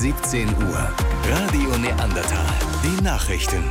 17 Uhr. Radio Neandertal. Die Nachrichten.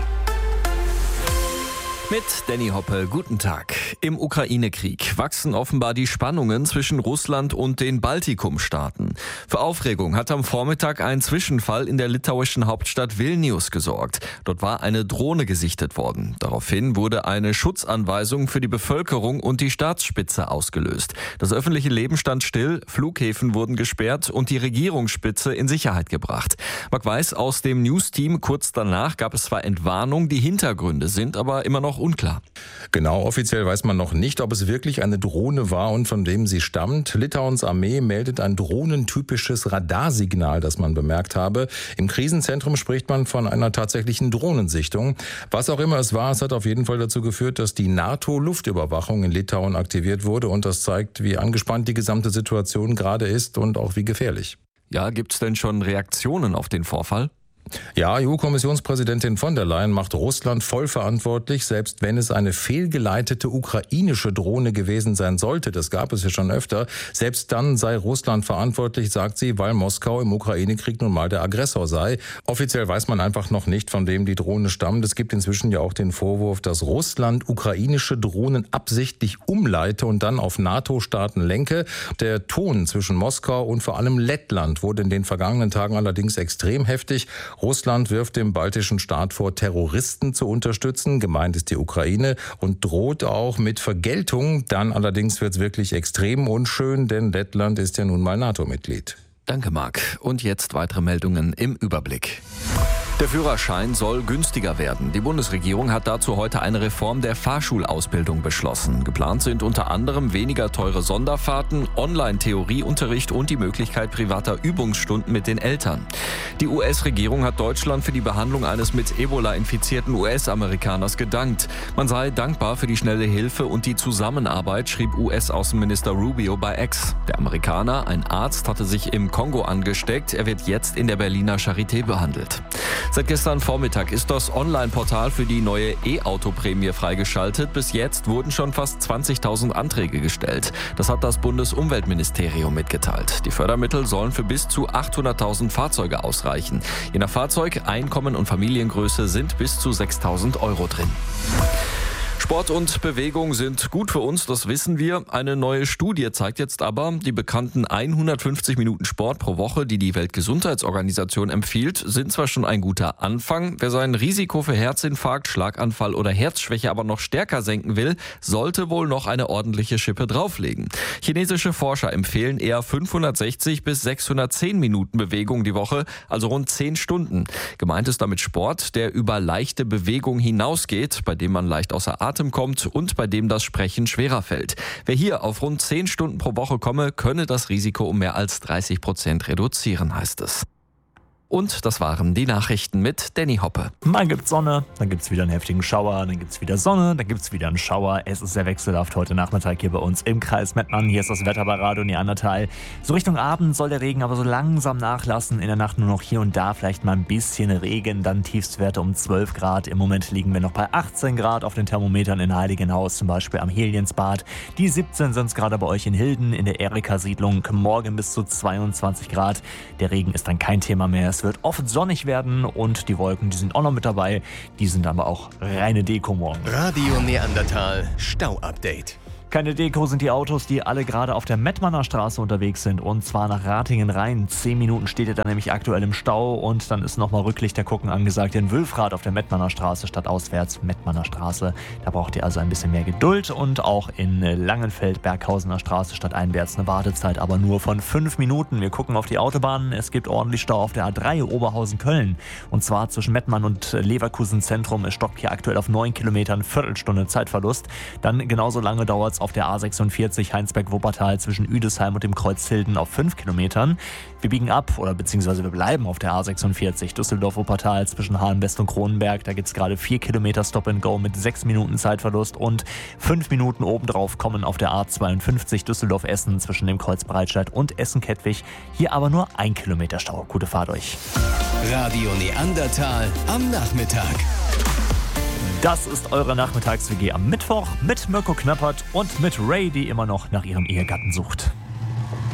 Mit Danny Hoppe, guten Tag. Im Ukraine-Krieg wachsen offenbar die Spannungen zwischen Russland und den Baltikum-Staaten. Für Aufregung hat am Vormittag ein Zwischenfall in der litauischen Hauptstadt Vilnius gesorgt. Dort war eine Drohne gesichtet worden. Daraufhin wurde eine Schutzanweisung für die Bevölkerung und die Staatsspitze ausgelöst. Das öffentliche Leben stand still, Flughäfen wurden gesperrt und die Regierungsspitze in Sicherheit gebracht. Marc Weiß aus dem News-Team, kurz danach gab es zwar Entwarnung, die Hintergründe sind aber immer noch unklar. Genau, offiziell weiß man noch nicht, ob es wirklich eine Drohne war und von wem sie stammt. Litauens Armee meldet ein drohnentypisches Radarsignal, das man bemerkt habe. Im Krisenzentrum spricht man von einer tatsächlichen Drohnensichtung. Was auch immer es war, es hat auf jeden Fall dazu geführt, dass die NATO-Luftüberwachung in Litauen aktiviert wurde. Und das zeigt, wie angespannt die gesamte Situation gerade ist und auch wie gefährlich. Ja, gibt es denn schon Reaktionen auf den Vorfall? Ja, EU-Kommissionspräsidentin von der Leyen macht Russland voll verantwortlich, selbst wenn es eine fehlgeleitete ukrainische Drohne gewesen sein sollte. Das gab es ja schon öfter. Selbst dann sei Russland verantwortlich, sagt sie, weil Moskau im Ukraine-Krieg nun mal der Aggressor sei. Offiziell weiß man einfach noch nicht, von wem die Drohne stammt. Es gibt inzwischen ja auch den Vorwurf, dass Russland ukrainische Drohnen absichtlich umleite und dann auf NATO-Staaten lenke. Der Ton zwischen Moskau und vor allem Lettland wurde in den vergangenen Tagen allerdings extrem heftig. Russland wirft dem baltischen Staat vor, Terroristen zu unterstützen. Gemeint ist die Ukraine und droht auch mit Vergeltung. Dann allerdings wird es wirklich extrem unschön, denn Lettland ist ja nun mal NATO-Mitglied. Danke, Marc. Und jetzt weitere Meldungen im Überblick. Der Führerschein soll günstiger werden. Die Bundesregierung hat dazu heute eine Reform der Fahrschulausbildung beschlossen. Geplant sind unter anderem weniger teure Sonderfahrten, Online-Theorieunterricht und die Möglichkeit privater Übungsstunden mit den Eltern. Die US-Regierung hat Deutschland für die Behandlung eines mit Ebola infizierten US-Amerikaners gedankt. Man sei dankbar für die schnelle Hilfe und die Zusammenarbeit, schrieb US-Außenminister Rubio bei X. Der Amerikaner, ein Arzt, hatte sich im Kongo angesteckt. Er wird jetzt in der Berliner Charité behandelt. Seit gestern Vormittag ist das Online-Portal für die neue E-Auto-Prämie freigeschaltet. Bis jetzt wurden schon fast 20.000 Anträge gestellt. Das hat das Bundesumweltministerium mitgeteilt. Die Fördermittel sollen für bis zu 800.000 Fahrzeuge ausreichen. Je nach Fahrzeug, Einkommen und Familiengröße sind bis zu 6.000 € drin. Sport und Bewegung sind gut für uns, das wissen wir. Eine neue Studie zeigt jetzt aber, die bekannten 150 Minuten Sport pro Woche, die die Weltgesundheitsorganisation empfiehlt, sind zwar schon ein guter Anfang. Wer sein Risiko für Herzinfarkt, Schlaganfall oder Herzschwäche aber noch stärker senken will, sollte wohl noch eine ordentliche Schippe drauflegen. Chinesische Forscher empfehlen eher 560 bis 610 Minuten Bewegung die Woche, also rund 10 Stunden. Gemeint ist damit Sport, der über leichte Bewegung hinausgeht, bei dem man leicht außer Atem kommt und bei dem das Sprechen schwerer fällt. Wer hier auf rund 10 Stunden pro Woche komme, könne das Risiko um mehr als 30% reduzieren, heißt es. Und das waren die Nachrichten mit Danny Hoppe. Mal gibt's Sonne, dann gibt's wieder einen heftigen Schauer, dann gibt's wieder Sonne, dann gibt's wieder einen Schauer. Es ist sehr wechselhaft heute Nachmittag hier bei uns im Kreis Mettmann. Hier ist das Wetter bei Radio Neandertal. So Richtung Abend soll der Regen aber so langsam nachlassen. In der Nacht nur noch hier und da vielleicht mal ein bisschen Regen. Dann Tiefstwerte um 12 Grad. Im Moment liegen wir noch bei 18 Grad auf den Thermometern in Heiligenhaus, zum Beispiel am Heliensbad. Die 17 sind es gerade bei euch in Hilden, in der Erika-Siedlung. Morgen bis zu 22 Grad. Der Regen ist dann kein Thema mehr. Es wird oft sonnig werden und die Wolken, die sind auch noch mit dabei. Die sind aber auch reine Deko morgen. Radio Neandertal Stau-Update. Keine Deko sind die Autos, die alle gerade auf der Mettmanner Straße unterwegs sind, und zwar nach Ratingen rein. 10 Minuten steht ihr da nämlich aktuell im Stau und dann ist nochmal Rücklichter gucken angesagt in Wülfrath auf der Mettmanner Straße statt auswärts Mettmanner Straße. Da braucht ihr also ein bisschen mehr Geduld, und auch in Langenfeld Berghausener Straße statt einwärts eine Wartezeit, aber nur von 5 Minuten. Wir gucken auf die Autobahnen. Es gibt ordentlich Stau auf der A3 Oberhausen-Köln, und zwar zwischen Mettmann und Leverkusen Zentrum. Es stoppt hier aktuell auf 9 Kilometern, Viertelstunde Zeitverlust. Dann genauso lange dauert es auf der A46 Heinsberg-Wuppertal zwischen Üdesheim und dem Kreuz Hilden auf 5 Kilometern. Wir biegen ab, oder beziehungsweise wir bleiben auf der A46 Düsseldorf-Wuppertal zwischen Hahn-West und Kronenberg. Da gibt es gerade 4 Kilometer Stop-and-Go mit 6 Minuten Zeitverlust, und 5 Minuten obendrauf kommen auf der A52 Düsseldorf-Essen zwischen dem Kreuz Breitscheid und Essen-Kettwig. Hier aber nur 1 Kilometer Stau. Gute Fahrt euch. Radio Neandertal am Nachmittag. Das ist eure Nachmittags-WG am Mittwoch mit Mirko Knappert und mit Ray, die immer noch nach ihrem Ehegatten sucht.